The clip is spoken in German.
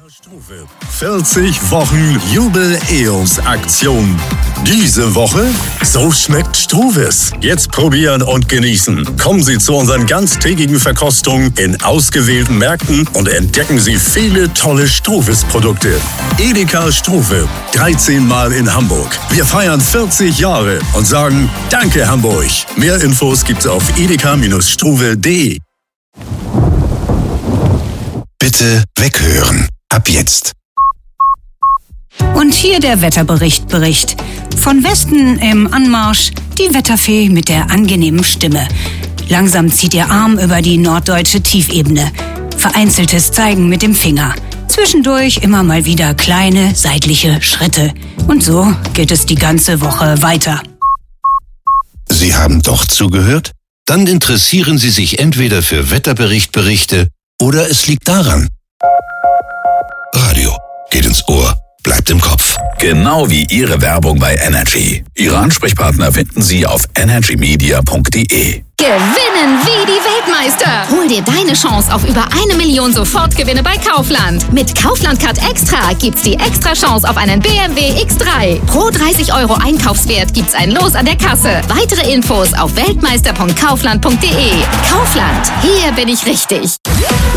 Struve. 40 Wochen Jubel-EOS-Aktion. Diese Woche, so schmeckt Struves. Jetzt probieren und genießen. Kommen Sie zu unseren ganztägigen Verkostungen in ausgewählten Märkten und entdecken Sie viele tolle Struves-Produkte. Edeka Struve, 13 Mal in Hamburg. Wir feiern 40 Jahre und sagen Danke Hamburg. Mehr Infos gibt's auf edeka-struve.de. Bitte weghören. Ab jetzt. Und hier der Wetterbericht. Von Westen im Anmarsch die Wetterfee mit der angenehmen Stimme. Langsam zieht ihr Arm über die norddeutsche Tiefebene. Vereinzeltes Zeigen mit dem Finger. Zwischendurch immer mal wieder kleine seitliche Schritte. Und so geht es die ganze Woche weiter. Sie haben doch zugehört? Dann interessieren Sie sich entweder für Wetterberichte oder es liegt daran. Radio geht ins Ohr, bleibt im Kopf. Genau wie Ihre Werbung bei Energy. Ihre Ansprechpartner finden Sie auf energymedia.de. Gewinnen wie die Weltmeister! Hol dir deine Chance auf über 1 Million Sofortgewinne bei Kaufland. Mit Kaufland Card Extra gibt's die extra Chance auf einen BMW X3. Pro 30 € Einkaufswert gibt's ein Los an der Kasse. Weitere Infos auf weltmeister.kaufland.de. Kaufland, hier bin ich richtig.